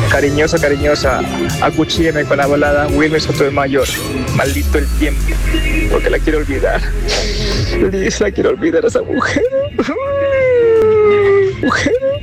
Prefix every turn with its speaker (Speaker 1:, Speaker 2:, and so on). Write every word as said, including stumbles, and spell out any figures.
Speaker 1: Cariñosa, cariñosa, acuchíllame con la balada Wilmer Sotomayor. Maldito el tiempo, porque la quiero olvidar. Liz, la quiero olvidar a esa mujer. Mujer.